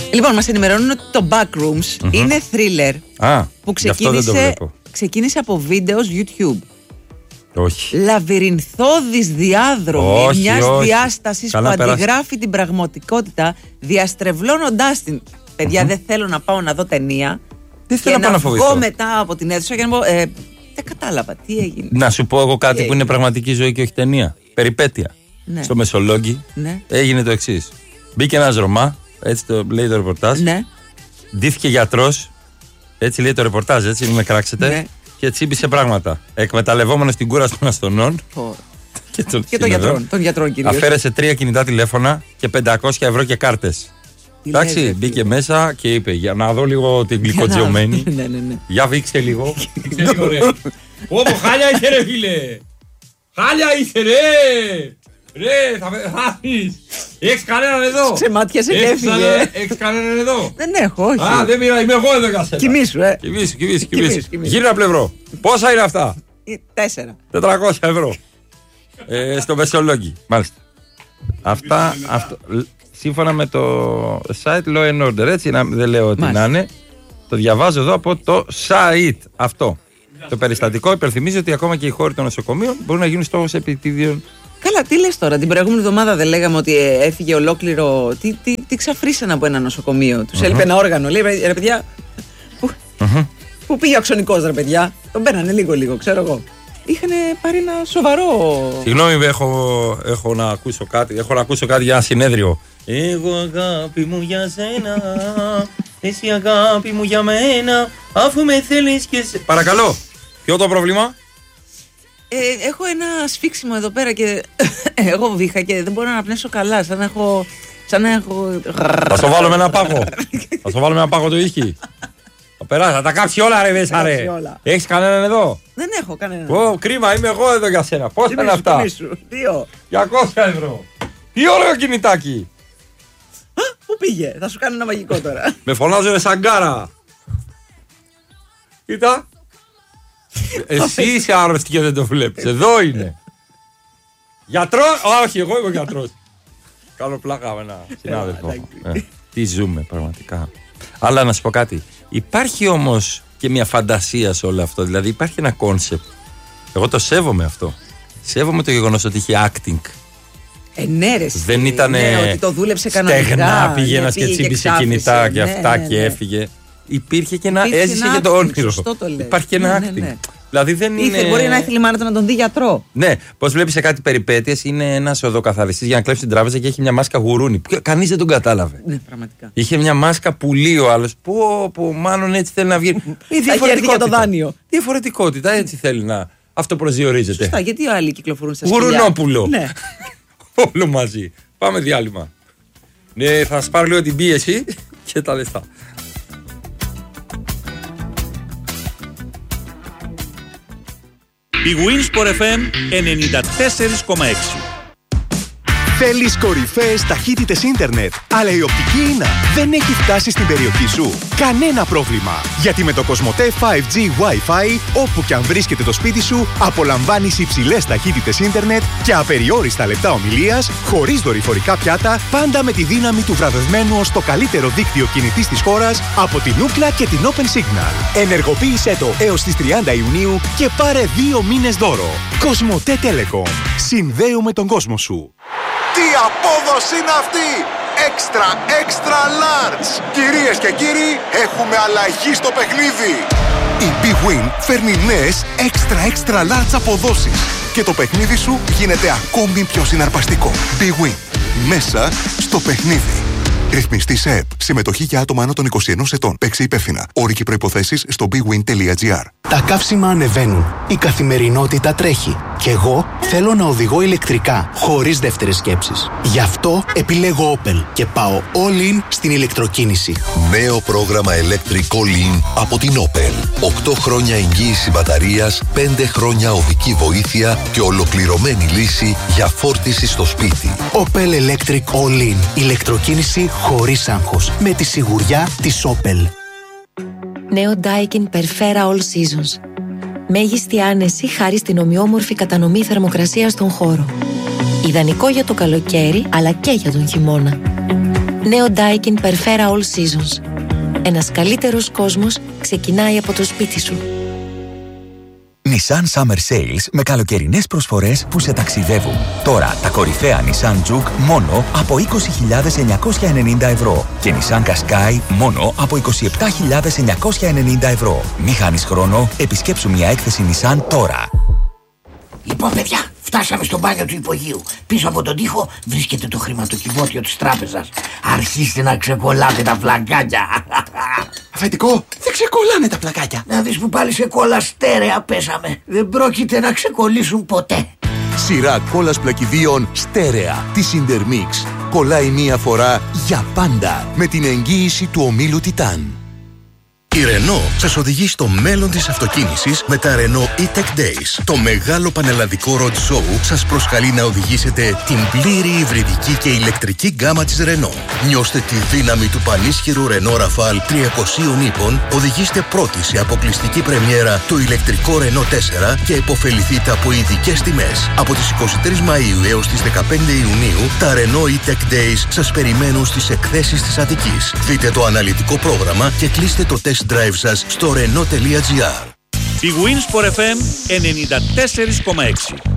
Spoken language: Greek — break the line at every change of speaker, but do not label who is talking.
Λοιπόν, μας ενημερώνουν ότι το Backrooms είναι thriller που ξεκίνησε από βίντεο YouTube.
Όχι.
Λαβυρινθώδης διάδρομη μιας διάστασης που αντιγράφει την πραγματικότητα, διαστρεβλώνοντάς την. Παιδιά, δεν θέλω να πάω να δω ταινία και να βγω μετά από την αίθουσα και να πω δεν κατάλαβα τι έγινε.
Να σου πω εγώ κάτι που είναι πραγματική ζωή και όχι ταινία. Περιπέτεια.
Ναι.
Στο Μεσολόγγι έγινε το εξής. Μπήκε ένας Ρωμά, έτσι το λέει το ρεπορτάζ.
Ναι.
Ντύθηκε γιατρός, έτσι λέει το ρεπορτάζ, έτσι μην με κράξετε. Ναι. Και τσίμπησε πράγματα. Εκμεταλλευόμενος την κούραση των ασθενών
και των γιατρών κυρίως.
Αφαίρεσε 3 κινητά τηλέφωνα και 500 ευρώ και κάρτες. Εντάξει, μπήκε μέσα και είπε: για να δω λίγο την γλυκοτζεωμένη. Για βήξε λίγο. Όπο, χάλια είσαι ρε φίλε! Χάλια είσαι ρε! Ρε, θα πεθάνεις! Έχεις κανέναν εδώ!
Ξεμάτιασε και έφυγε.
Έχεις κανέναν εδώ!
Δεν έχω, όχι.
Α, δεν μοιράζει, είμαι εγώ εδώ για σένα.
Κοιμήσου,
Κοιμήσου. Γύρω ένα πλευρό. Πόσα είναι αυτά?
400
ευρώ. Στο Μεσολόγγι. Μάλιστα. Αυτά. Σύμφωνα με το site Law and Order, έτσι, δεν λέω ότι να είναι. Το διαβάζω εδώ από το site αυτό. Το περιστατικό υπενθυμίζει ότι ακόμα και οι χώροι των νοσοκομείων μπορούν να γίνουν στόχος επιτίδιων.
Καλά, τι λες τώρα, την προηγούμενη εβδομάδα δεν λέγαμε ότι έφυγε ολόκληρο. Τι ξαφρίσαν από ένα νοσοκομείο. Τους έλειπε ένα όργανο. Λέει ρε παιδιά. Πού πήγε ο αξονικός, ρε παιδιά. Τον παίρνανε λίγο, ξέρω εγώ. Είχαν πάρει ένα σοβαρό.
Συγγνώμη, έχω να ακούσω κάτι. Έχω να ακούσω κάτι για ένα συνέδριο. Εγώ αγάπη μου για σένα, εσύ αγάπη μου για μένα, αφού με θέλεις και σε... Παρακαλώ, ποιο το πρόβλημα?
Έχω ένα σφίξιμο εδώ πέρα και εγώ βήχα και δεν μπορώ να πνέσω καλά, σαν να έχω...
Θα στο βάλω με ένα πάγο. Θα στο βάλω με ένα πάγο το ήχη. Θα περάσει, θα τα κάψει όλα ρε μέσα ρε. Έχεις κανέναν εδώ?
Δεν έχω κανέναν.
Κρίμα, είμαι εγώ εδώ για σένα. Πώς είναι αυτά? 200 ευρώ. Τι ωραίο κινητάκι.
Πού πήγε, θα σου κάνω ένα μαγικό τώρα.
Με φωνάζουνε σαν κάρα. Κοίτα. Εσύ είσαι άρρωστη και δεν το βλέπεις. Εδώ είναι. Γιατρός. Όχι, εγώ είμαι γιατρός. Κάνω πλάκα με ένα συνάδελφο. Τι ζούμε πραγματικά. Αλλά να σου πω κάτι. Υπάρχει όμως και μια φαντασία σε όλο αυτό. Δηλαδή υπάρχει ένα κόνσεπτ. Εγώ το σέβομαι αυτό. Σέβομαι το γεγονός ότι είχε acting.
Δεν
ήταν
ότι το δούλεψε κανονικά.
Στεγνά πήγαινε και τσίμπησε κινητά και αυτά και έφυγε. Υπήρχε και ένα. Έζησε και το όνειρο. Υπάρχει και ένα acting. Δηλαδή δεν είναι.
Μπορεί να ήθελε η μάνα του να τον δει γιατρό.
Ναι, πως βλέπεις σε κάτι περιπέτειες, είναι ένας οδοκαθαριστής για να κλέψει την τράπεζα και έχει μια μάσκα γουρούνι. Κανείς δεν τον κατάλαβε.
Ναι, πραγματικά.
Είχε μια μάσκα πουλί ο άλλος. Που μάλλον έτσι θέλει να βγει.
Διαφορετικότητα. Το δάνειο.
Διαφορετικότητα, έτσι θέλει να αυτοπροσδιορίζεται.
Σωστά, γιατί οι άλλοι κυκλοφορούν στα
σκυλιά. Γουρουνόπουλο.
Ναι.
Όλο μαζί. Πάμε διάλειμμα. Ναι, θα σας πάρω λίγο την πίεση και τα λεφτά.
Η Winsport FM 94,6.
Θέλεις κορυφαίες ταχύτητες ίντερνετ, αλλά η οπτική ίνα δεν έχει φτάσει στην περιοχή σου? Κανένα πρόβλημα, γιατί με το Cosmote 5G Wi-Fi, όπου και αν βρίσκεται το σπίτι σου, απολαμβάνεις υψηλές ταχύτητες ίντερνετ και απεριόριστα λεπτά ομιλίας, χωρίς δορυφορικά πιάτα, πάντα με τη δύναμη του βραβευμένου ως το καλύτερο δίκτυο κινητής της χώρας από την Ookla και την Open Signal. Ενεργοποίησέ το έως τις 30 Ιουνίου και πάρε 2 μήνες δώρο. Cosmote Telecom. Συνδέουμε τον κόσμο σου.
Τι απόδοση είναι αυτή! Extra large! Κυρίες και κύριοι, έχουμε αλλαγή στο παιχνίδι! Η Big Win φέρνει νέες extra large αποδόσεις και το παιχνίδι σου γίνεται ακόμη πιο συναρπαστικό. Big Win. Μέσα στο παιχνίδι. Ρυθμιστή σε ΕΠ. Συμμετοχή για άτομα άνω των 21 ετών. Παίξε υπεύθυνα. Όροι και προϋποθέσεις στο bigwin.gr.
Τα καύσιμα ανεβαίνουν. Η καθημερινότητα τρέχει. Και εγώ θέλω να οδηγώ ηλεκτρικά, χωρίς δεύτερες σκέψεις. Γι' αυτό επιλέγω Opel και πάω all in στην ηλεκτροκίνηση.
Νέο πρόγραμμα Electric All In από την Opel. 8 χρόνια εγγύηση μπαταρίας, 5 χρόνια οδική βοήθεια και ολοκληρωμένη λύση για φόρτιση στο σπίτι.
Opel Electric All In. Ηλεκτροκίνηση χωρίς άγχος. Με τη σιγουριά της Opel.
Νέο Daikin Perfera All Seasons. Μέγιστη άνεση χάρη στην ομοιόμορφη κατανομή θερμοκρασίας στον χώρο. Ιδανικό για το καλοκαίρι, αλλά και για τον χειμώνα. Νέο Daikin Perfera All Seasons. Ένας καλύτερος κόσμος ξεκινάει από το σπίτι σου.
Nissan Summer Sales με καλοκαιρινές προσφορές που σε ταξιδεύουν. Τώρα τα κορυφαία Nissan Juke μόνο από 20.990 ευρώ και Nissan Qashqai μόνο από 27.990 ευρώ. Μη χάνεις χρόνο, επισκέψου μια έκθεση Nissan τώρα.
Λοιπόν, παιδιά, φτάσαμε στο μπάνιο του υπογείου. Πίσω από τον τοίχο βρίσκεται το χρηματοκιβώτιο της τράπεζας. Αρχίστε να ξεκολλάτε τα πλακάκια.
Αφεντικό, δεν ξεκολλάνε τα πλακάκια.
Να δεις που πάλι σε κόλλα στέρεα πέσαμε. Δεν πρόκειται να ξεκολλήσουν ποτέ.
Σειρά κόλλας πλακιδίων στέρεα της Intermix. Κολλάει μία φορά για πάντα με την εγγύηση του ομίλου Titan. Η Renault σας οδηγεί στο μέλλον της αυτοκίνησης με τα Renault E-Tech Days. Το μεγάλο πανελλαδικό road show σας προσκαλεί να οδηγήσετε την πλήρη υβριδική και ηλεκτρική γκάμα της Renault. Νιώστε τη δύναμη του πανίσχυρου Renault Rafale 300 ύπων, οδηγήστε πρώτοι σε αποκλειστική πρεμιέρα το ηλεκτρικό Renault 4 και επωφεληθείτε από ειδικές τιμές. Από τις 23 Μαΐου έως τις 15 Ιουνίου, τα Renault E-Tech Days σας περιμένουν στις εκθέσεις της Αττικής. Δείτε το αναλυτικό πρόγραμμα και κλείστε το test drive σας στο renault.gr.
Η Winsport FM 94,6.